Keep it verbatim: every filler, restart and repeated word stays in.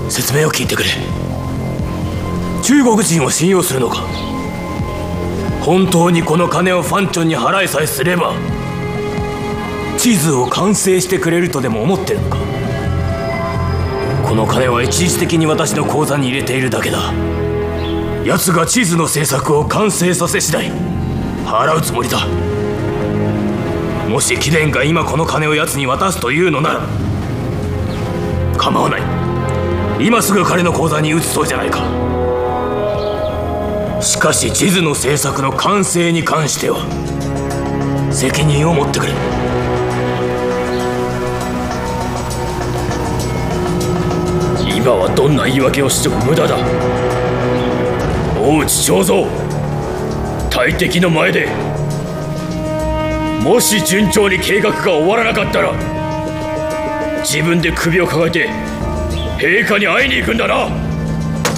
説明を聞いてくれ。中国人を信用するのか？本当にこの金をファンチョンに払いさえすれば地図を完成してくれるとでも思ってるのか？この金は一時的に私の口座に入れているだけだ。奴が地図の制作を完成させ次第払うつもりだ。もし貴殿が今この金を奴に渡すというのなら構わない。今すぐ彼の口座に移そうじゃないか。しかし地図の制作の完成に関しては責任を持ってくれ。 今はどんな言い訳をしても無駄だ。大内長蔵、大敵の前でもし順調に計画が終わらなかったら自分で首を抱えて陛下に会いに行くんだな。